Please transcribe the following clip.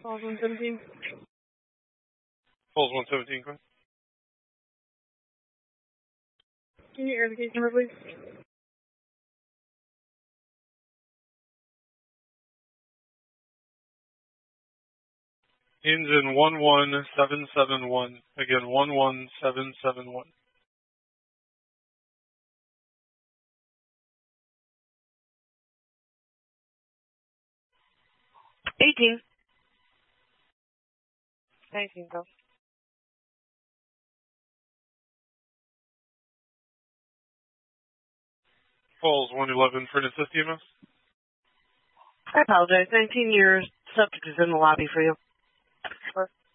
Falls 117. Falls 117, go ahead. Can you air the case number, please? Ends in 11771. Again, 11771. 18. 19, go. Falls 111 for an assist EMS. I apologize. 19 years. Subject is in the lobby for you.